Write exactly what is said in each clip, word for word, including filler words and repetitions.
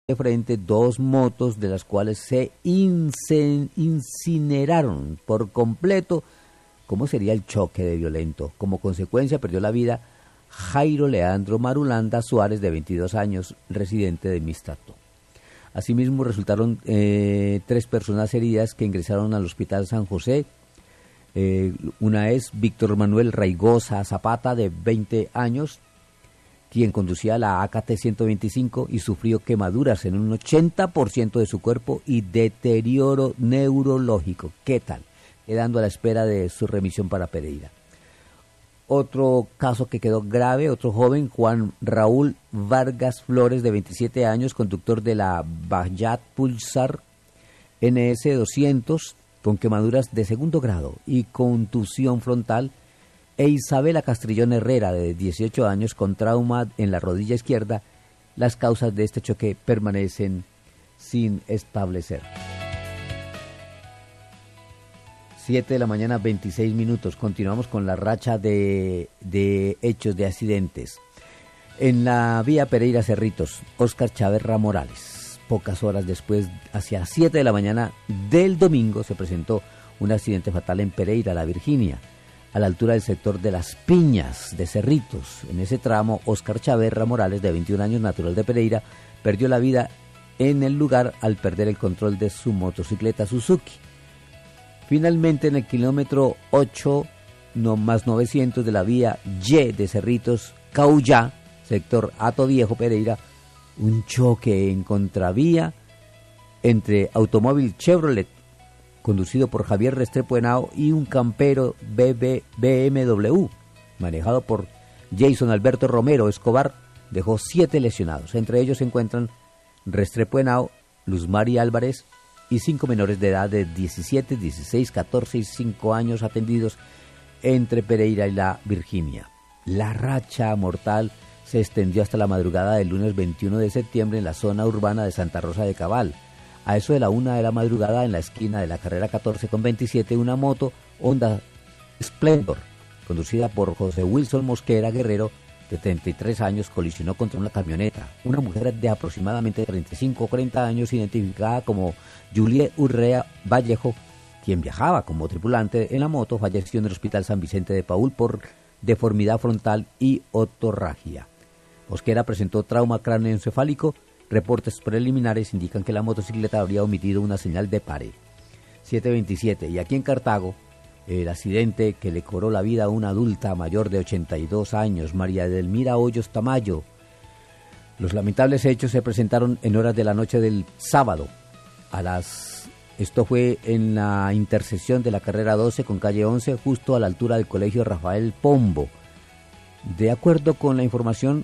de frente dos motos, de las cuales se incineraron por completo. ¿Cómo sería el choque de violento? Como consecuencia perdió la vida Jairo Leandro Marulanda Suárez, de veintidós años, residente de Mistato. Asimismo resultaron eh, tres personas heridas que ingresaron al Hospital San José. Eh, una es Víctor Manuel Raigosa Zapata, de veinte años, quien conducía la A K T ciento veinticinco y sufrió quemaduras en un ochenta por ciento de su cuerpo y deterioro neurológico. ¿Qué tal? Quedando a la espera de su remisión para Pereira. Otro caso que quedó grave, otro joven, Juan Raúl Vargas Flores, de veintisiete años, conductor de la Bajat Pulsar N S doscientos, con quemaduras de segundo grado y contusión frontal, e Isabela Castrillón Herrera, de dieciocho años, con trauma en la rodilla izquierda. Las causas de este choque permanecen sin establecer. siete de la mañana, veintiséis minutos. Continuamos con la racha de, de hechos, de accidentes. En la vía Pereira Cerritos, Óscar Chaverra Morales. Pocas horas después, hacia las siete de la mañana del domingo, se presentó un accidente fatal en Pereira, La Virginia, a la altura del sector de Las Piñas de Cerritos. En ese tramo, Óscar Chaverra Morales, de veintiún años, natural de Pereira, perdió la vida en el lugar al perder el control de su motocicleta Suzuki. Finalmente, en el kilómetro ocho no, más novecientos de la vía Y de Cerritos, Caullá, sector Hato Viejo, Pereira, un choque en contravía entre automóvil Chevrolet, conducido por Javier Restrepo Henao, y un campero B M W, manejado por Jason Alberto Romero Escobar, dejó siete lesionados. Entre ellos se encuentran Restrepo Henao, Luz Mari Álvarez, y cinco menores de edad de diecisiete, dieciséis, catorce y cinco años atendidos entre Pereira y La Virginia. La racha mortal se extendió hasta la madrugada del lunes veintiuno de septiembre en la zona urbana de Santa Rosa de Cabal. A eso de la una de la madrugada, en la esquina de la carrera catorce con veintisiete, una moto Honda Splendor, conducida por José Wilson Mosquera Guerrero, de treinta y tres años, colisionó contra una camioneta. Una mujer de aproximadamente treinta y cinco o cuarenta años, identificada como Julie Urrea Vallejo, quien viajaba como tripulante en la moto, falleció en el Hospital San Vicente de Paúl por deformidad frontal y otorragia. Mosquera presentó trauma cráneoencefálico. Reportes preliminares indican que la motocicleta habría omitido una señal de pare. siete veintisiete. Y aquí en Cartago, el accidente que le cobró la vida a una adulta mayor de ochenta y dos años, María Edelmira Hoyos Tamayo. Los lamentables hechos se presentaron en horas de la noche del sábado. A las Esto fue en la intersección de la carrera doce con calle once, justo a la altura del colegio Rafael Pombo. De acuerdo con la información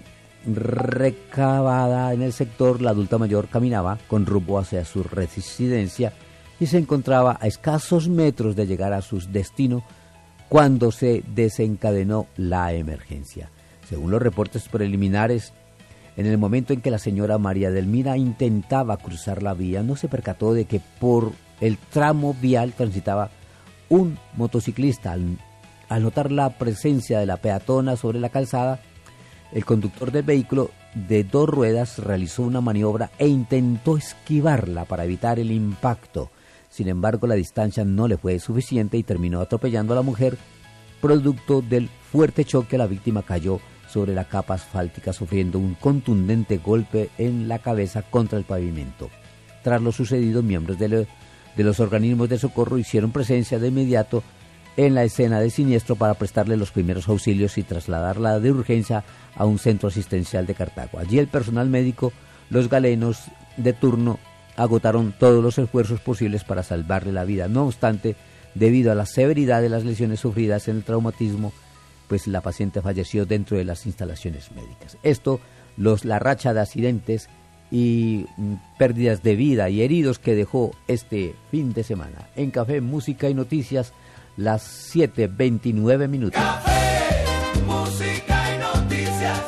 recabada en el sector, la adulta mayor caminaba con rumbo hacia su residencia y se encontraba a escasos metros de llegar a su destino cuando se desencadenó la emergencia. Según los reportes preliminares, en el momento en que la señora María Edelmira intentaba cruzar la vía, no se percató de que por el tramo vial transitaba un motociclista. Al, al notar la presencia de la peatona sobre la calzada, el conductor del vehículo de dos ruedas realizó una maniobra e intentó esquivarla para evitar el impacto. Sin embargo, la distancia no le fue suficiente y terminó atropellando a la mujer. Producto del fuerte choque, la víctima cayó sobre la capa asfáltica, sufriendo un contundente golpe en la cabeza contra el pavimento. Tras lo sucedido, miembros de, lo, de los organismos de socorro hicieron presencia de inmediato en la escena del siniestro para prestarle los primeros auxilios y trasladarla de urgencia a un centro asistencial de Cartago. Allí el personal médico, los galenos de turno, agotaron todos los esfuerzos posibles para salvarle la vida. No obstante, debido a la severidad de las lesiones sufridas en el traumatismo, pues la paciente falleció dentro de las instalaciones médicas. Esto, los, la racha de accidentes y mm, pérdidas de vida y heridos que dejó este fin de semana. En Café, Música y Noticias, las siete veintinueve minutos. Café, Música y Noticias.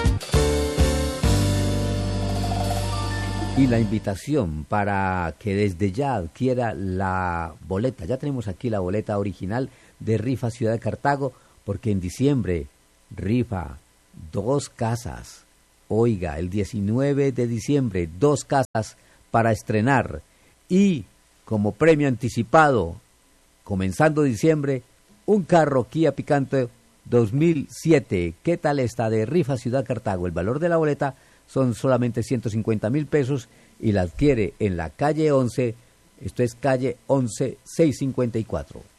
Y la invitación para que desde ya adquiera la boleta. Ya tenemos aquí la boleta original de Rifa Ciudad de Cartago, porque en diciembre rifa dos casas, Oiga, el diecinueve de diciembre, dos casas para estrenar. Y como premio anticipado, comenzando diciembre, un carro Kia Picanto dos mil siete. ¿Qué tal está? De Rifa Ciudad Cartago. El valor de la boleta son solamente ciento cincuenta mil pesos y la adquiere en la calle once. Esto es calle once, seiscientos cincuenta y cuatro.